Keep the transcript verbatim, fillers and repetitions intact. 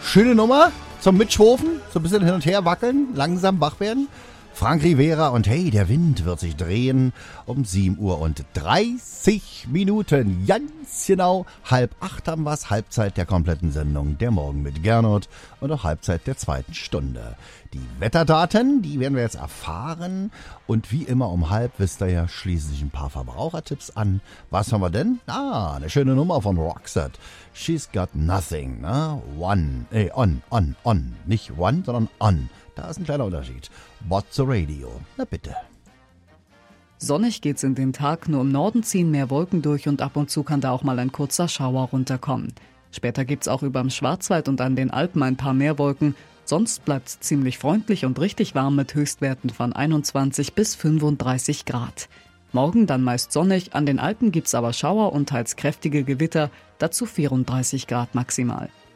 Schöne Nummer zum Mitschwurfen, so ein bisschen hin und her wackeln, langsam wach werden. Frank Rivera und hey, der Wind wird sich drehen um sieben Uhr und dreißig Minuten. Ganz genau, halb acht haben wir's, Halbzeit der kompletten Sendung, der Morgen mit Gernot und auch Halbzeit der zweiten Stunde. Die Wetterdaten, die werden wir jetzt erfahren und wie immer um halb wisst ihr ja schließlich ein paar Verbrauchertipps an. Was haben wir denn? Ah, eine schöne Nummer von Roxette. She's got nothing, ne? One, eh, on, on, on. Nicht one, sondern on. Da ist ein kleiner Unterschied. What's the radio? Na bitte. Sonnig geht's in den Tag, nur im Norden ziehen mehr Wolken durch und ab und zu kann da auch mal ein kurzer Schauer runterkommen. Später gibt's auch überm Schwarzwald und an den Alpen ein paar mehr Wolken. Sonst bleibt's ziemlich freundlich und richtig warm mit Höchstwerten von einundzwanzig bis fünfunddreißig Grad. Morgen dann meist sonnig, an den Alpen gibt's aber Schauer und teils kräftige Gewitter, dazu vierunddreißig Grad maximal.